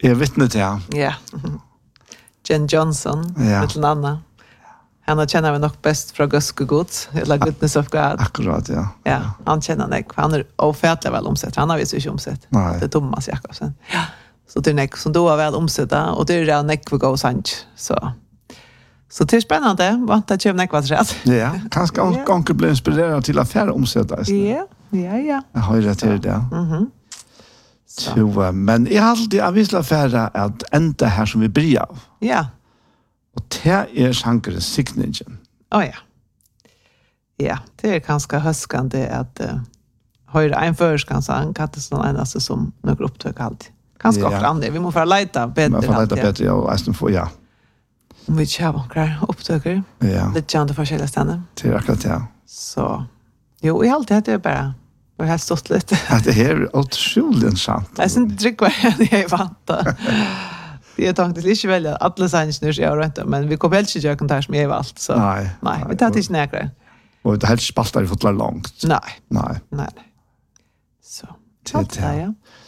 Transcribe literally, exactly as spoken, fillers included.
Jag vet inte ja. Ja. Jen Johnson, Ja. Little Anna. Han känner vi nog bäst från Guske Gods, eller Goodness of God. Akkurat, ja. Ja, han känner Nick. Han är ofärtligt väl omsett. Han har visst inte omsett. Nej. Det är Thomas Jakobsen. Ja. Så det är Nick som då är väl omsätta och det är redan Nick för gå sant. Så så det är spännande. Vant att köpa Nick vad rätt. Ja, kanske yeah. Gånger blir inspirerad till affär omsätta. Ja, ja, ja. Jag har ju rätt till det. Mhm. Så, men jag har alltid jag vill affära att ända här som vi börjar av. Ja. Och det är Shankar signature. Oh ja. Ja, det är ganska höskande att uh, höra en förskan sang att det är sån enaste som några upptök alltid. Ganska Ja. ofta andra. Vi måste få leta bättre. Man får leta bättre och ästen få ja. Om vi kör några upptöker. Ja. Lite andra forskjelliga ställen. Det är akkurat ja. Så, jo, i allt det här är bara och helt stått lite. Att det här är otroligt sant. Jag syns dryck vad jag är vant. Det är tanken inte välja alla sanns nu jag har inte, men vi kommer helt inte göra där som jag är valt så. Nej. Nej, vi tar det inte näkre. Och det helst spaltar i fotlar långt. Nej. Nej. Nej. Så. Det är det. Ja.